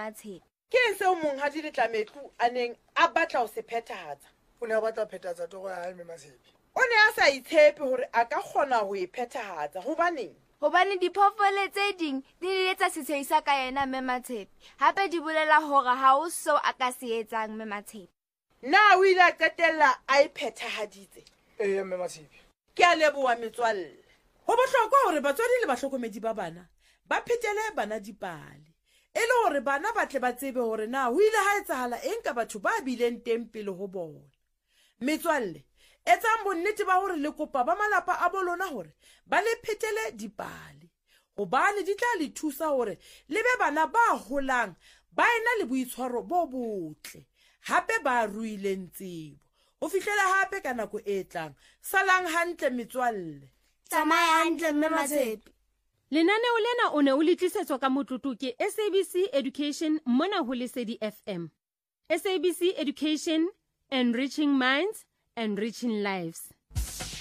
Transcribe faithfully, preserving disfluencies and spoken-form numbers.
Matshepi. Ke eng seo monghadi Letlametlo a neng a batla ho se phethahatsa? O ne a batla phethahatsa toro ya hae mme Matshepi. O ne a sa itshepe hore a ka kgona ho e phethahatsa. Hobaneng? Hobane diphoofolo tse ding di ile tsa setsheisa ka yena mme Matshepi. Hape di bolela hore ha o so a ka se etsang mme Matshepi. Na o ile a qetella a e phethahaditse? Ee mme Matshepi. Ke a leboha metswalle. Ho bohlokwa hore batswadi le bahlokomedi ba bana ba phetele bana dipale, e le hore bana ba tle ba tsebe hore na ho ile ha etsahala eng ka batho ba bileng teng pele ho bona. Metswalle, etsang bonnete ba hore le kopa ba malapa a bolona hore ba le phetele dipale, hobane di tla le thusa hore le be bana ba holang ba ena le boitshwaro bo botle, hape ba ruileng tsebo. Ho fihlela hape ka nako e tlang, salang hantle metswalle. Tsamaya hantle mme Matshepi. Lenaneo lena o ne o le tlisetswa ka motlotlo ke S A B C Education mona ho Lesedi F M. S A B C Education, enriching minds, enriching lives.